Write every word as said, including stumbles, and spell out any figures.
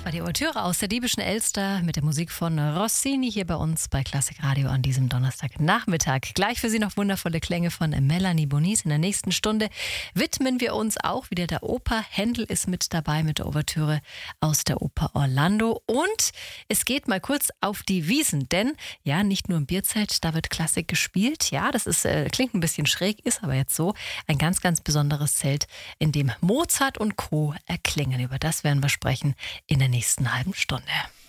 Das war die Ouvertüre aus der diebischen Elster mit der Musik von Rossini hier bei uns bei Klassik Radio an diesem Donnerstagnachmittag. Gleich für Sie noch wundervolle Klänge von Melanie Bonis. In der nächsten Stunde widmen wir uns auch wieder der Oper. Händel ist mit dabei mit der Ouvertüre aus der Oper Orlando. Und es geht mal kurz auf die Wiesn, denn ja, nicht nur im Bierzelt, da wird Klassik gespielt. Ja, das ist, äh, klingt ein bisschen schräg, ist aber jetzt so. Ein ganz, ganz besonderes Zelt, in dem Mozart und Co. erklingen. Über das werden wir sprechen in der nächsten halben Stunde.